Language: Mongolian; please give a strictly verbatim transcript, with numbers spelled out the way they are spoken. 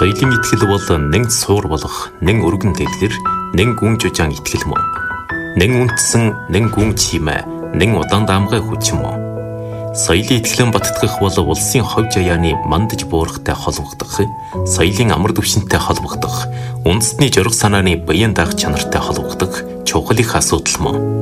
Соёлын итгэл бол нэг суур болох, нэг өргөн дэлгэр, нэг гүн жужаан итгэл мөн. Нэг үндэсэн, нэг гүн чимээ, нэг удаан даамгай хүч мөн. Соёлын итгэлэн баттгах бол улсын хов жаяаны мандаж буурахтай холбогдох, соёлын амар түвшинтэй холбогдох, үндэсний жорго санааны баян даах чанартай холбогдох чухал их асуудал мөн.